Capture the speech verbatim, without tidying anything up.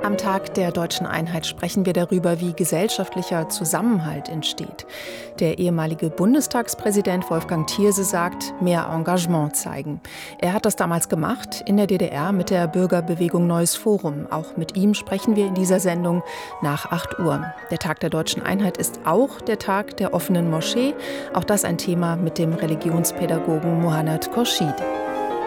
Am Tag der Deutschen Einheit sprechen wir darüber, wie gesellschaftlicher Zusammenhalt entsteht. Der ehemalige Bundestagspräsident Wolfgang Thierse sagt, mehr Engagement zeigen. Er hat das damals gemacht, in der D D R mit der Bürgerbewegung Neues Forum. Auch mit ihm sprechen wir in dieser Sendung nach acht Uhr. Der Tag der Deutschen Einheit ist auch der Tag der offenen Moschee. Auch das ein Thema mit dem Religionspädagogen Mohanad Khorshid.